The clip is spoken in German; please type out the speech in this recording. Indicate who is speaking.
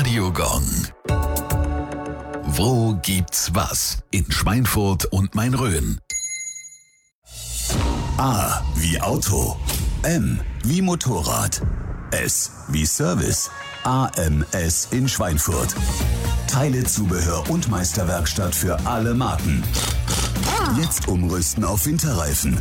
Speaker 1: Radiogong. Wo gibt's was? In Schweinfurt und Main-Rhön.
Speaker 2: A wie Auto, M wie Motorrad, S wie Service, AMS in Schweinfurt. Teile, Zubehör und Meisterwerkstatt für alle Marken. Jetzt umrüsten auf Winterreifen.